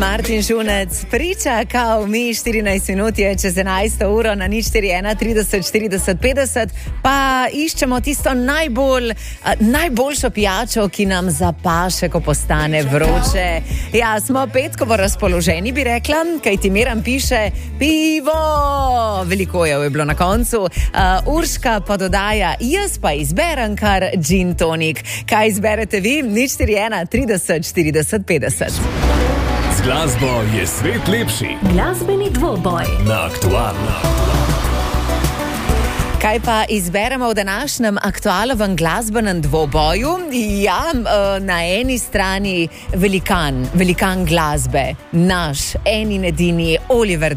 Martin Šunec priča, kao mi 14 minut je čez 11 uro na 041 30 40 50, pa iščemo tisto najboljšo pijačo, ki nam zapaše, ko postane vroče. Ja, smo petkovo razpoloženi, bi rekla, kaj ti Miran piše, pivo! Veliko je bilo na koncu. Urška pa dodaja, jaz pa izberem kar gin tonik. Kaj izberete vi? 041 30 40 50. Z glasbo je svet lepši. Glasbeni dvoboj Na Aktualno. Kaj pa izberemo v današnjem aktualnem glasbenem dvoboju? Ja, na eni strani velikan glasbe, naš eni in edini Oliver